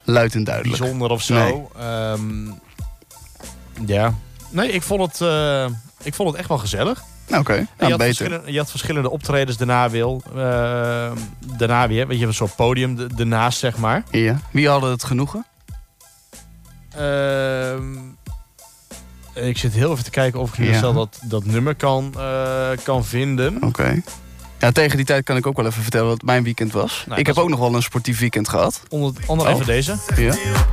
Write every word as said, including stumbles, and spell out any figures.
Luid en duidelijk. bijzonder of zo. Nee. Um, ja. Nee, ik vond, het, uh, ik vond het echt wel gezellig. Oké, okay. je, nou, had beter. je had verschillende optredens daarna, Wil. Uh, daarna weer. Weet je, een soort podium ernaast, zeg maar. Ja. Wie hadden het genoegen? Uh, ik zit heel even te kijken of ik nu ja. dat, dat nummer kan, uh, kan vinden. Oké. Okay. Ja, tegen die tijd kan ik ook wel even vertellen wat mijn weekend was. Nou, ik heb ook nog wel een sportief weekend gehad. Onder, onder oh. even deze. Ja.